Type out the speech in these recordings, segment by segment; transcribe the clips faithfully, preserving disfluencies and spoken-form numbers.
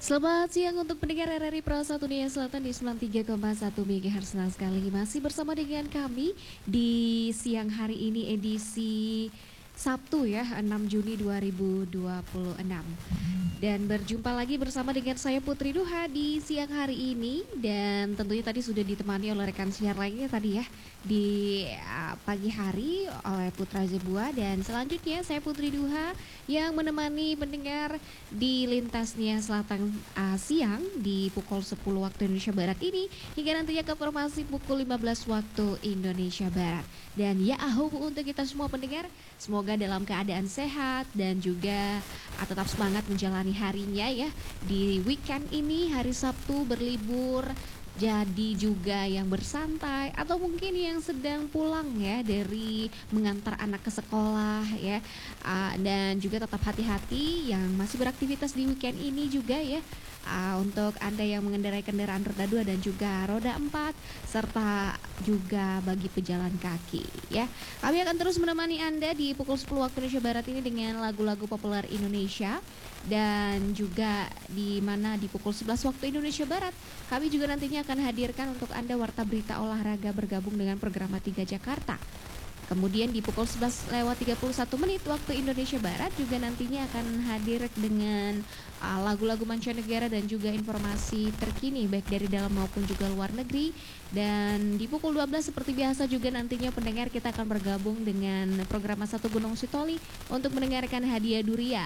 Selamat siang untuk pendengar R R I Pro satu Nia Selatan di sembilan puluh tiga koma satu MHz. Senang sekali masih bersama dengan kami di siang hari ini edisi Sabtu ya, enam Juni dua ribu dua puluh enam. Dan berjumpa lagi bersama dengan saya Putri Duha di siang hari ini. Dan tentunya tadi sudah ditemani oleh rekan siar lainnya tadi ya di uh, pagi hari oleh Putra Zebua. Dan selanjutnya saya Putri Duha yang menemani pendengar di Lintas Nia Selatan uh, siang di pukul sepuluh waktu Indonesia Barat ini hingga nantinya ke formasi pukul lima belas waktu Indonesia Barat. Dan ya ahu untuk kita semua pendengar, semoga dalam keadaan sehat dan juga uh, tetap semangat menjalani harinya ya di weekend ini, hari Sabtu berlibur. Jadi juga yang bersantai atau mungkin yang sedang pulang ya dari mengantar anak ke sekolah ya, uh, dan juga tetap hati-hati yang masih beraktivitas di weekend ini juga ya. Uh, untuk Anda yang mengendarai kendaraan roda dua dan juga roda empat serta juga bagi pejalan kaki ya. Kami akan terus menemani Anda di pukul sepuluh waktu Indonesia Barat ini dengan lagu-lagu populer Indonesia. Dan juga di mana di pukul sebelas waktu Indonesia Barat kami juga nantinya akan hadirkan untuk Anda warta berita olahraga bergabung dengan program tiga Jakarta. Kemudian di pukul sebelas lewat tiga puluh satu menit waktu Indonesia Barat juga nantinya akan hadir dengan uh, lagu-lagu mancanegara dan juga informasi terkini baik dari dalam maupun juga luar negeri. Dan di pukul dua belas seperti biasa juga nantinya pendengar kita akan bergabung dengan program Satu Gunung Sitoli untuk mendengarkan hadiah Duria.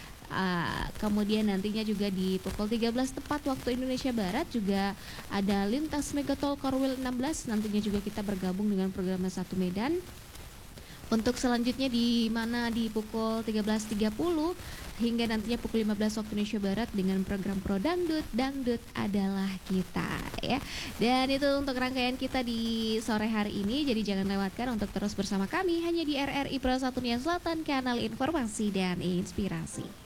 Uh, kemudian nantinya juga di pukul tiga belas tepat waktu Indonesia Barat juga ada lintas Megatol Korwil enam belas. Nantinya juga kita bergabung dengan program Satu Medan. Untuk selanjutnya di mana di pukul tiga belas tiga puluh hingga nantinya pukul lima belas waktu Indonesia Barat dengan program Pro Dangdut, Dangdut adalah kita ya. Dan itu untuk rangkaian kita di sore hari ini. Jadi jangan lewatkan untuk terus bersama kami hanya di R R I Pro satu Nia Selatan, kanal informasi dan inspirasi.